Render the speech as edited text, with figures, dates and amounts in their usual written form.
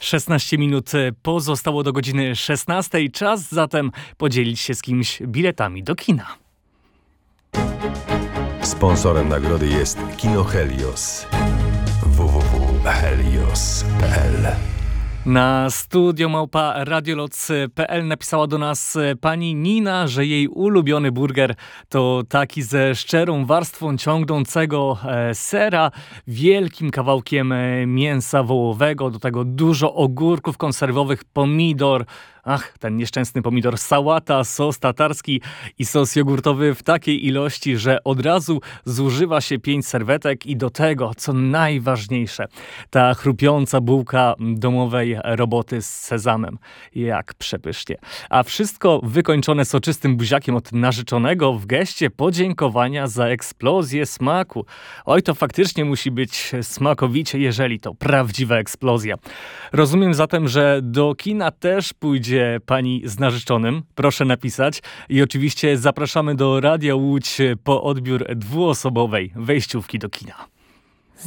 16 minut pozostało do godziny 16. Czas zatem podzielić się z kimś biletami do kina. Sponsorem nagrody jest Kino Helios. www.helios.pl. Na studio@radioloc.pl napisała do nas pani Nina, że jej ulubiony burger to taki ze szczerą warstwą ciągnącego sera, wielkim kawałkiem mięsa wołowego, do tego dużo ogórków konserwowych, pomidor, ten nieszczęsny pomidor, sałata, sos tatarski i sos jogurtowy w takiej ilości, że od razu zużywa się 5 serwetek i do tego, co najważniejsze, ta chrupiąca bułka domowej roboty z sezamem. Jak przepysznie. A wszystko wykończone soczystym buziakiem od narzeczonego w geście podziękowania za eksplozję smaku. Oj, to faktycznie musi być smakowicie, jeżeli to prawdziwa eksplozja. Rozumiem zatem, że do kina też pójdzie pani z narzeczonym. Proszę napisać. I oczywiście zapraszamy do Radia Łódź po odbiór dwuosobowej wejściówki do kina.